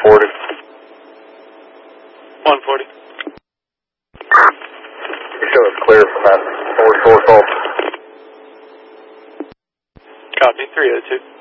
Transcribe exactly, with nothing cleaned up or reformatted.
forty. one forty. Show us clear from that forward source off. Copy, three oh two.